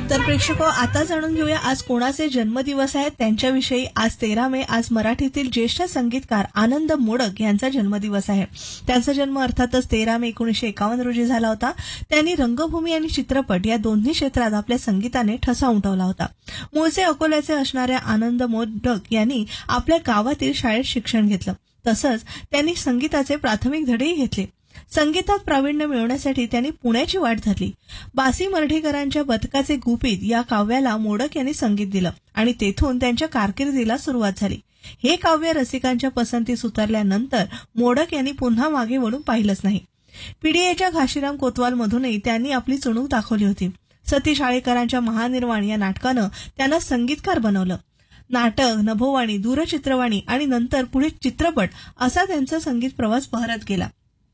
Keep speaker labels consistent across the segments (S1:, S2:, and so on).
S1: तर प्रेक्षको, आता जाणून घेऊया आज कोणाचे जन्मदिवस आहेत त्यांच्याविषयी. आज 13 मे. आज मराठीतील ज्येष्ठ संगीतकार आनंद मोडक यांचा जन्मदिवस आहे. त्यांचा जन्म अर्थातच 13 मे 1951 रोजी झाला होता. त्यांनी रंगभूमी आणि चित्रपट या दोन्ही क्षेत्रात आपल्या संगीताने ठसा उमटवला होता. मूळचे अकोल्याचे असणाऱ्या आनंद मोडक यांनी आपल्या गावातील शाळेत शिक्षण घेतलं. तसंच त्यांनी संगीताचे प्राथमिक धडेही घेतले. संगीतात प्रावीण्य मिळवण्यासाठी त्यांनी पुण्याची वाट धरली. बासी मर्ढेकरांच्या बदकाचे गुपित या काव्याला मोडक यांनी संगीत दिलं आणि तेथून त्यांच्या कारकिर्दीला सुरुवात झाली. हे काव्य रसिकांच्या पसंतीस उतरल्यानंतर मोडक यांनी पुन्हा मागे वळून पाहिलंच नाही. पीडीएच्या घाशीराम कोतवालमधूनही त्यांनी आपली चुणूक दाखवली होती. सतीश आळेकरांच्या महानिर्वाण या नाटकानं त्यांना संगीतकार बनवलं. नाटक, नभोवाणी, दूरचित्रवाणी आणि नंतर पुढे चित्रपट असा त्यांचा संगीत प्रवास बहरत गेला.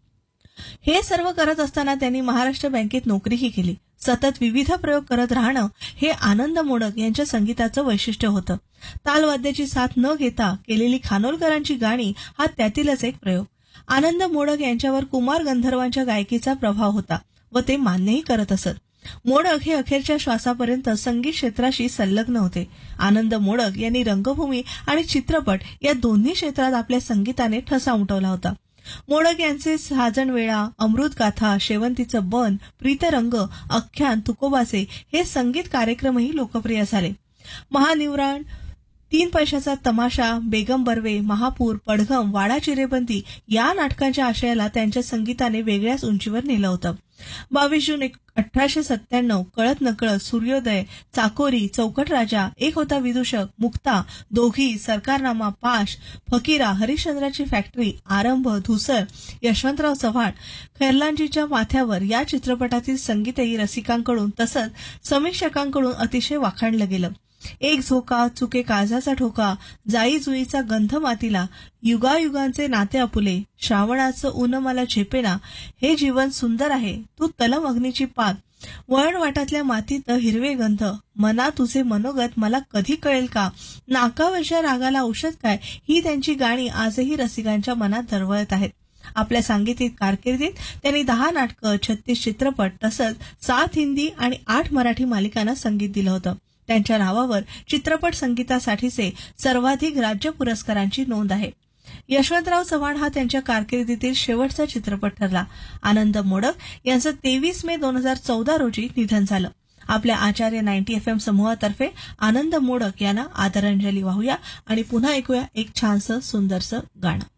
S1: हे सर्व करत असताना त्यांनी महाराष्ट्र बँकेत नोकरीही केली. सतत विविध प्रयोग करत राहणं हे आनंद मोडक यांच्या संगीताचं वैशिष्ट्य होतं. तालवाद्याची साथ न घेता केलेली खानोलकरांची गाणी हा त्यातीलच एक प्रयोग. आनंद मोडक यांच्यावर कुमार गंधर्वांच्या गायकीचा प्रभाव होता व ते मान्यही करत असत. मोडक हे अखेरच्या श्वासापर्यंत संगीत क्षेत्राशी संलग्न होते. आनंद मोडक यांनी रंगभूमी आणि चित्रपट या दोन्ही क्षेत्रात आपल्या संगीताने ठसा उमटवला होता. मोडक यांचे साजनवेळा, अमृतगाथा, शेवंतीचं बन, प्रीतरंग, आख्यान, तुकोबाचे हे संगीत कार्यक्रमही लोकप्रिय झाले. महानिवराण, 3 पैशाचा तमाशा, बेगम बर्वे, महापूर, पडघम, वाडा चिरेबंदी या नाटकांच्या आशयाला त्यांच्या संगीताने वेगळ्याच उंचीवर नेलं होतं. 22 जून 1897, कळत नकळत, सूर्योदय, चाकोरी, चौकट राजा, एक होता विदूषक, मुक्ता, दोघी, सरकारनामा, पाश, फकीरा, हरिश्चंद्राची फॅक्टरी, आरंभ, धुसर, यशवंतराव चव्हाण, खैरलांजीच्या माथ्यावर या चित्रपटातील संगीतही रसिकांकडून तसंच समीक्षकांकडून अतिशय वाखाणलं गेलं. एक झोका, चुके काळजाचा ठोका, जाई जुईचा गंध मातीला, युगायुगांचे नाते आपुले, श्रावणाचं ऊन मला झेपेना, हे जीवन सुंदर आहे, तू तलम अग्नीची पात, वळण वाटातल्या मातीत हिरवे गंध, मना तुझे मनोगत मला कधी कळेल का, नाकावरच्या रागाला औषध काय, ही त्यांची गाणी आजही रसिकांच्या मनात दरवळत आहेत. आपल्या सांगीतिक कारकिर्दीत त्यांनी 10 नाटकं, 36 चित्रपट तसंच 7 हिंदी आणि 8 मराठी मालिकांना संगीत दिलं होतं. त्यांच्या नावावर चित्रपट संगीतासाठीचे सर्वाधिक राज्य पुरस्कारांची नोंद आहे. यशवंतराव चव्हाण हा त्यांच्या कारकिर्दीतील शेवटचा चित्रपट ठरला. आनंद मोडक यांचं 23 मे 2014 रोजी निधन झालं. आपल्या आचार्य 90 FM समूहातर्फे आनंद मोडक यांना आदरांजली वाहूया आणि पुन्हा ऐकूया एक छानसं सुंदरसं गाणं.